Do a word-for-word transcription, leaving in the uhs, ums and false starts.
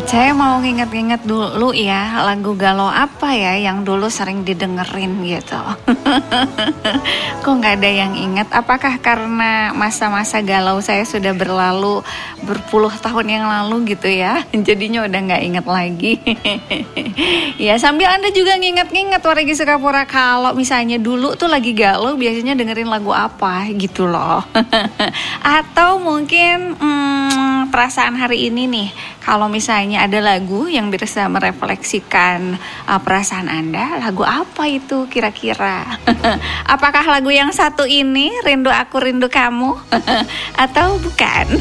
Saya mau nginget-nginget dulu ya, lagu galau apa ya yang dulu sering didengerin gitu. Kok nggak ada yang ingat? Apakah karena masa-masa galau saya sudah berlalu berpuluh tahun yang lalu gitu ya? Jadinya udah nggak inget lagi. Ya sambil Anda juga nginget-nginget Wargi Sukapura, kalau misalnya dulu tuh lagi galau biasanya dengerin lagu apa gitu loh. Atau mungkin hmm, perasaan hari ini nih, kalau misalnya ada lagu yang bisa merefleksikan uh, perasaan Anda, lagu apa itu kira-kira? Apakah lagu yang satu ini, Rindu Aku Rindu Kamu? Atau bukan?